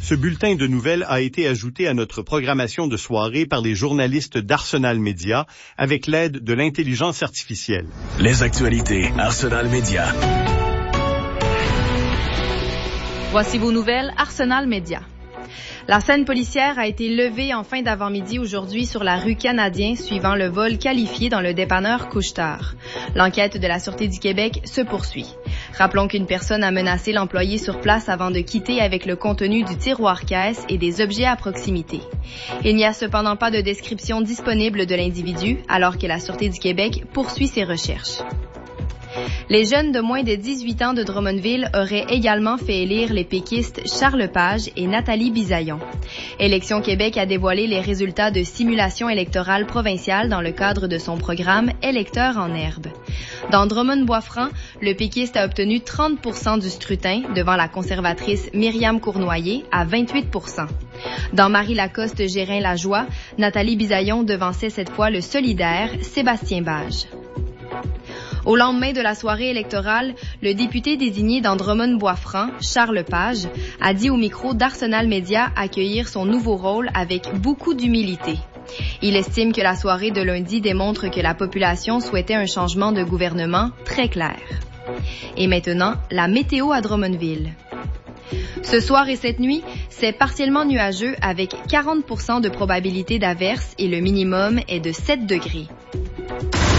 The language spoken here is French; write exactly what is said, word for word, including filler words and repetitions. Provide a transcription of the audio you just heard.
Ce bulletin de nouvelles a été ajouté à notre programmation de soirée par les journalistes d'Arsenal Média avec l'aide de l'intelligence artificielle. Les actualités Arsenal Média. Voici vos nouvelles Arsenal Média. La scène policière a été levée en fin d'avant-midi aujourd'hui sur la rue Canadien suivant le vol qualifié dans le dépanneur Couche-Tard. L'enquête de la Sûreté du Québec se poursuit. Rappelons qu'une personne a menacé l'employé sur place avant de quitter avec le contenu du tiroir-caisse et des objets à proximité. Il n'y a cependant pas de description disponible de l'individu alors que la Sûreté du Québec poursuit ses recherches. Les jeunes de moins de dix-huit ans de Drummondville auraient également fait élire les péquistes Charles Page et Nathalie Bisaillon. Élections Québec a dévoilé les résultats de simulation électorale provinciale dans le cadre de son programme Électeurs en herbe. Dans Drummond-Boisfranc, le péquiste a obtenu trente pour cent du scrutin devant la conservatrice Myriam Cournoyer à vingt-huit pour cent. Dans Marie-Lacoste-Gérin-Lajoie, Nathalie Bisaillon devançait cette fois le solidaire Sébastien Bage. Au lendemain de la soirée électorale, le député désigné dans Drummond-Boisfranc, Charles Page, a dit au micro d'Arsenal Média accueillir son nouveau rôle avec beaucoup d'humilité. Il estime que la soirée de lundi démontre que la population souhaitait un changement de gouvernement très clair. Et maintenant, la météo à Drummondville. Ce soir et cette nuit, c'est partiellement nuageux avec quarante pour cent de probabilité d'averse et le minimum est de sept degrés.